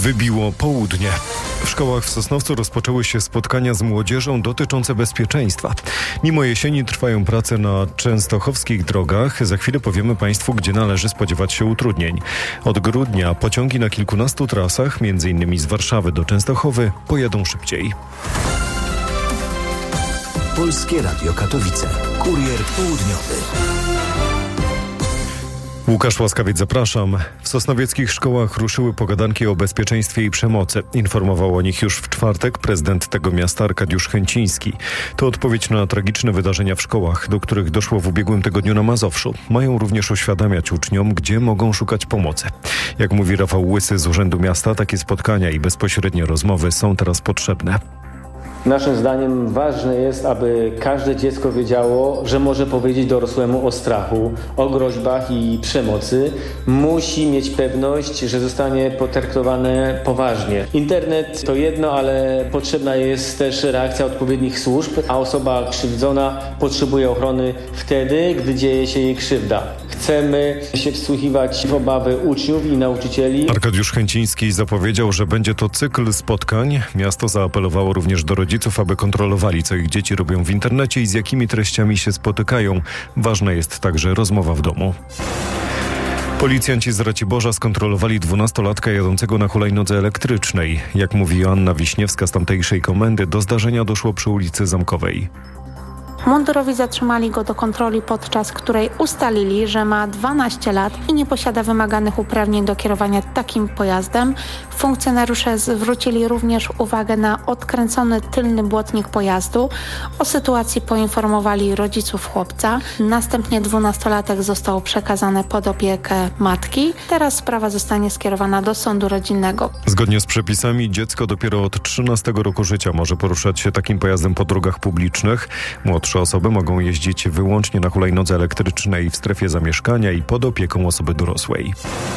Wybiło południe. W szkołach w Sosnowcu rozpoczęły się spotkania z młodzieżą dotyczące bezpieczeństwa. Mimo jesieni trwają prace na częstochowskich drogach. Za chwilę powiemy Państwu, gdzie należy spodziewać się utrudnień. Od grudnia pociągi na kilkunastu trasach, m.in. z Warszawy do Częstochowy, pojadą szybciej. Polskie Radio Katowice. Kurier południowy. Łukasz Łaskawiec, zapraszam. W sosnowieckich szkołach ruszyły pogadanki o bezpieczeństwie i przemocy. Informował o nich już w czwartek prezydent tego miasta Arkadiusz Chęciński. To odpowiedź na tragiczne wydarzenia w szkołach, do których doszło w ubiegłym tygodniu na Mazowszu. Mają również uświadamiać uczniom, gdzie mogą szukać pomocy. Jak mówi Rafał Łysy z Urzędu Miasta, takie spotkania i bezpośrednie rozmowy są teraz potrzebne. Naszym zdaniem ważne jest, aby każde dziecko wiedziało, że może powiedzieć dorosłemu o strachu, o groźbach i przemocy. Musi mieć pewność, że zostanie potraktowane poważnie. Internet to jedno, ale potrzebna jest też reakcja odpowiednich służb, a osoba krzywdzona potrzebuje ochrony wtedy, gdy dzieje się jej krzywda. Chcemy się wsłuchiwać w obawy uczniów i nauczycieli. Arkadiusz Chęciński zapowiedział, że będzie to cykl spotkań. Miasto zaapelowało również do rodziców, aby kontrolowali, co ich dzieci robią w internecie i z jakimi treściami się spotykają. Ważna jest także rozmowa w domu. Policjanci z Raciborza skontrolowali 12-latka jadącego na hulajnodze elektrycznej. Jak mówi Joanna Wiśniewska z tamtejszej komendy, do zdarzenia doszło przy ulicy Zamkowej. Mundurowi zatrzymali go do kontroli, podczas której ustalili, że ma 12 lat i nie posiada wymaganych uprawnień do kierowania takim pojazdem. Funkcjonariusze zwrócili również uwagę na odkręcony tylny błotnik pojazdu. O sytuacji poinformowali rodziców chłopca. Następnie 12-latek został przekazany pod opiekę matki. Teraz sprawa zostanie skierowana do sądu rodzinnego. Zgodnie z przepisami dziecko dopiero od 13 roku życia może poruszać się takim pojazdem po drogach publicznych. Młodsze osoby mogą jeździć wyłącznie na hulajnodze elektrycznej w strefie zamieszkania i pod opieką osoby dorosłej.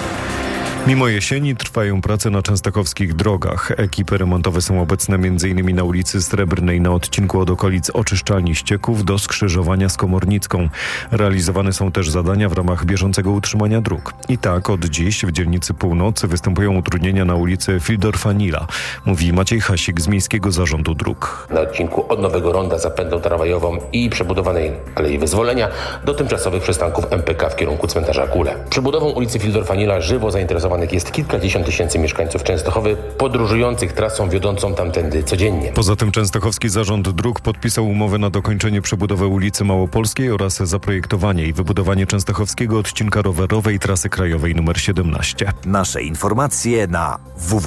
Mimo jesieni trwają prace na częstochowskich drogach. Ekipy remontowe są obecne m.in. na ulicy Srebrnej na odcinku od okolic oczyszczalni ścieków do skrzyżowania z Komornicką. Realizowane są też zadania w ramach bieżącego utrzymania dróg. I tak od dziś w dzielnicy Północy występują utrudnienia na ulicy Fildorfa-Nila, mówi Maciej Hasik z Miejskiego Zarządu Dróg. Na odcinku od Nowego Ronda za pętlą tramwajową i przebudowanej Alei Wyzwolenia do tymczasowych przystanków MPK w kierunku cmentarza Kule. Przebudową ulicy Fildorfa-Nila żywo zainteresowanych jest kilkadziesiąt tysięcy mieszkańców Częstochowy podróżujących trasą wiodącą tamtędy codziennie. Poza tym Częstochowski Zarząd Dróg podpisał umowę na dokończenie przebudowy ulicy Małopolskiej oraz zaprojektowanie i wybudowanie częstochowskiego odcinka rowerowej trasy krajowej nr 17. Nasze informacje na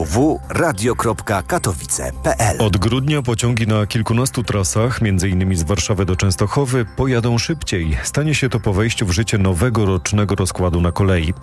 www.radio.katowice.pl. Od grudnia pociągi na kilkunastu trasach, m.in. z Warszawy do Częstochowy, pojadą szybciej. Stanie się to po wejściu w życie nowego rocznego rozkładu na kolei.